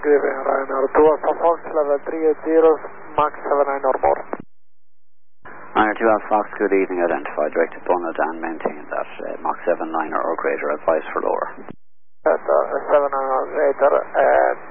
Good evening, Ryanair 2 Alpha Fox, level 380, Mach 79 or more. Ryanair 2 Alpha Fox, good evening, identify directed bonnet and maintain that Mach 79 or greater, advice for lower. 79 or greater,